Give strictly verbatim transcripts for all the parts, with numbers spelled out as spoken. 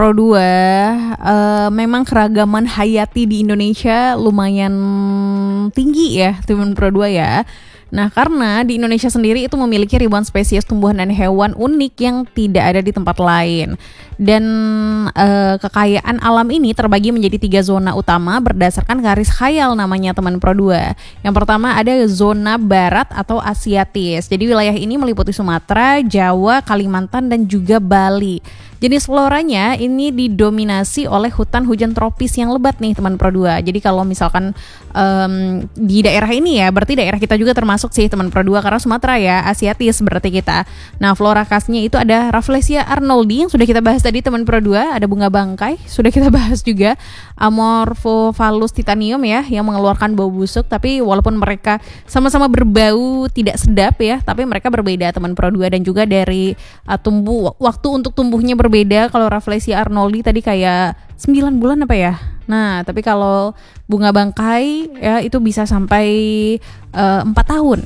Pro dua, uh, memang keragaman hayati di Indonesia lumayan tinggi ya, teman Pro dua ya. Nah, karena di Indonesia sendiri itu memiliki ribuan spesies tumbuhan dan hewan unik yang tidak ada di tempat lain. Dan eh, kekayaan alam ini terbagi menjadi tiga zona utama berdasarkan garis khayal namanya teman Pro dua. Yang pertama ada zona barat atau Asiatis. Jadi wilayah ini meliputi Sumatera, Jawa, Kalimantan, dan juga Bali. Jenis floranya ini didominasi oleh hutan hujan tropis yang lebat nih teman Pro dua. Jadi kalau misalkan um, di daerah ini ya, berarti daerah kita juga termasuk sih teman Pro dua karena Sumatera ya, Asiatis berarti kita. Nah, flora khasnya itu ada Rafflesia arnoldi yang sudah kita bahas tadi teman Pro dua, ada bunga bangkai, sudah kita bahas juga Amorphophallus titanium ya yang mengeluarkan bau busuk, tapi walaupun mereka sama-sama berbau tidak sedap ya, tapi mereka berbeda teman Pro dua. Dan juga dari uh, tumbuh waktu untuk tumbuhnya berbeda. Beda kalau Rafflesia arnoldi tadi kayak sembilan bulan apa ya. Nah, tapi kalau bunga bangkai ya itu bisa sampai uh, empat tahun.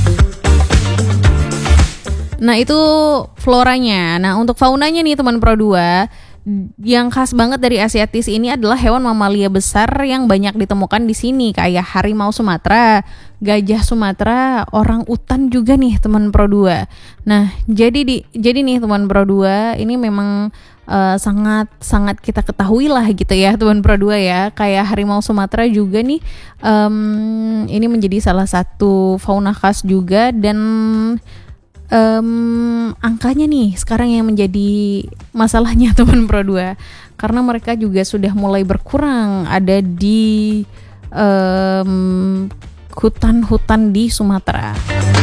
Nah, itu floranya. Nah, untuk faunanya nih teman Pro dua, yang khas banget dari Asiatis ini adalah hewan mamalia besar yang banyak ditemukan di sini kayak harimau Sumatera, gajah Sumatera, orang utan juga nih teman Pro dua. Nah, jadi di jadi nih teman Pro dua ini memang uh, sangat sangat kita ketahui lah gitu ya teman Pro dua ya. Kayak harimau Sumatera juga nih um, ini menjadi salah satu fauna khas juga. Dan Um, angkanya nih sekarang yang menjadi masalahnya teman Pro dua, karena mereka juga sudah mulai berkurang ada di um, hutan-hutan di Sumatera.